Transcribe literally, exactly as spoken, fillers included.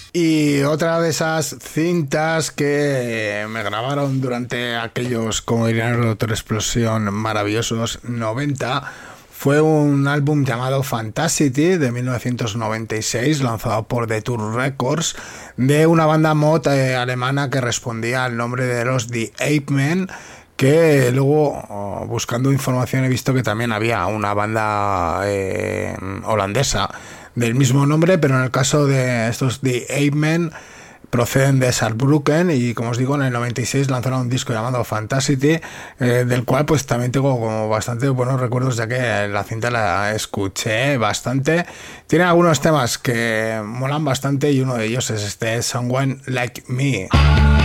Y otra de esas cintas que me grabaron durante aquellos, como dirían los Doctor Explosión, maravillosos noventa, fue un álbum llamado Fantasity de mil novecientos noventa y seis, lanzado por The Tour Records, de una banda mod eh, alemana que respondía al nombre de los The Ape Men, que luego, oh, buscando información, he visto que también había una banda eh, holandesa del mismo nombre, pero en el caso de estos The Ape Men proceden de Saarbrücken y, como os digo, en el noventa y seis lanzaron un disco llamado Fantasity, eh, del cual pues también tengo como bastante buenos recuerdos, ya que la cinta la escuché bastante. Tiene algunos temas que molan bastante y uno de ellos es este Someone Like Me.